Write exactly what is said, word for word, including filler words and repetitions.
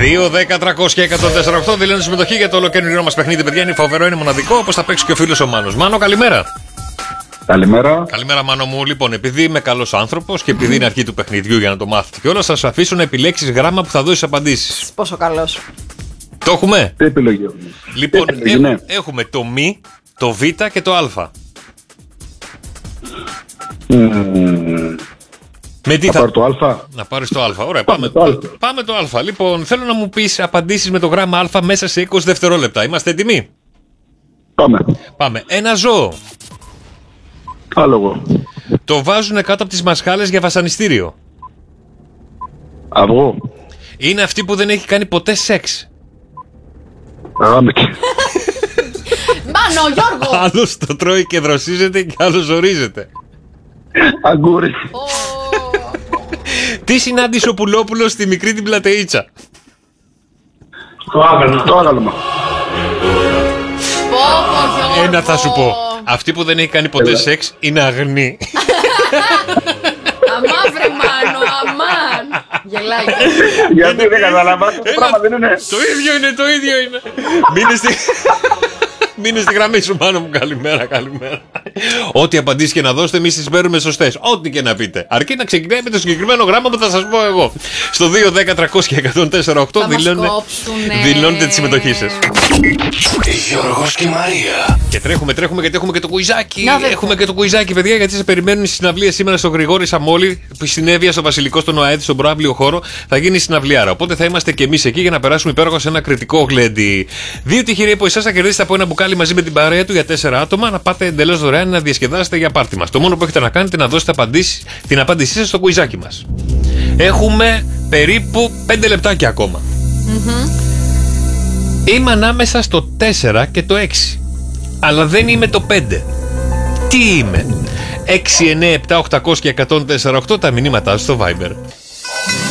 δύο, δέκα, τριακόσια, εκατόν τέσσερα οκτώ δηλώνει συμμετοχή για το ολοκαίρινο μας παιχνίδι, παιδιά. Είναι φοβερό, είναι μοναδικό, όπως θα παίξει και ο φίλος ο Μάνος. Μάνο, καλημέρα. Καλημέρα. Καλημέρα, Μάνο μου. Λοιπόν, επειδή είμαι καλός άνθρωπος και επειδή είναι αρχή του παιχνιδιού για να το μάθετε κιόλας, θα σου αφήσω να επιλέξεις γράμμα που θα δώσεις απαντήσεις. Πόσο καλός. Το έχουμε. Τι επιλογή. Λοιπόν, Τι επιλογή, έχ- ναι. έχουμε το μη, το β και το α. Μμμ. Με τι Θα θα. πάρω το Α. Να πάρεις το α. Ωραία, πάμε, Πάμε το Α. πάμε το α. Λοιπόν, θέλω να μου πεις απαντήσεις με το γράμμα α μέσα σε είκοσι δευτερόλεπτα. Είμαστε έτοιμοι? Πάμε. Πάμε. Ένα ζώο. Άλογο. Το βάζουν κάτω από τις μασχάλες για βασανιστήριο. Αυγό. Είναι αυτή που δεν έχει κάνει ποτέ σεξ. Γάμικη. Μάνο, Γιώργο. Άλλος το τρώει και δροσίζεται και άλλος ζορίζεται. Αγκούρι. Ω, Τι συνάντησε ο Πουλόπουλος στη μικρή την πλατεΐτσα? Το άγαλμα. Το άγαλμα. πω, πω, Γιώργο. Ένα θα σου πω. Αυτή που δεν έχει κάνει ποτέ Έλα. σεξ είναι αγνή. Αμάν, βρε Μάνο, αμάν. Γελάει. Γιατί δεν καταλαβαίνω. Το Έλα. πράγμα δεν είναι. Το ίδιο είναι, το ίδιο είναι. Μείνε στη... Μείνε στη γραμμή σου, Μάνο μου. Καλημέρα, καλημέρα. Ό,τι απαντήσεις και να δώσετε, εμείς τις παίρνουμε σωστές. Ό,τι και να πείτε. Αρκεί να ξεκινάει με το συγκεκριμένο γράμμα που θα σας πω εγώ. Στο δύο, δέκα, τριακόσια, εκατόν τέσσερα οκτώ Θα μας δηλώνε... κόψουνε. δηλώνετε τη συμμετοχή σας. Γιώργος και Μαρία. Και τρέχουμε, τρέχουμε γιατί έχουμε και το κουιζάκι. Να, βέβαια. Έχουμε και το κουιζάκι, παιδιά, γιατί σε περιμένουν οι συναυλίες σήμερα στο Γρηγόρη Σαμόλη, που συνέβη στο Βασιλικό, στον ΟΑΕΔ, στον προάβλιο χώρο. Θα γίνει συναυλιάρα. Οπότε θα είμαστε και εμείς εκεί για να περάσουμε υπέροχα σε ένα κριτικό γλέντι. Δύο τυχεροί από εσάς θα κερδίσετε από ένα μπουκάλι μαζί με την παρέα του για τέσσερα άτομα, να πάτε εντελώς δωρεάν να διασκεδάσετε για πάρτι μας. Το μόνο που έχετε να κάνετε είναι να δώσετε απαντήσεις, την απάντησή σας στο κουιζάκι μας. Έχουμε περίπου πέντε λεπτάκια ακόμα. Είμαι ανάμεσα στο τέσσερα και το έξι. Αλλά δεν είμαι το πέντε. Τι είμαι? έξι, εννέα, επτά, οκτακόσια, εκατόν τέσσερα οκτώ τα μηνύματά σου στο Viber.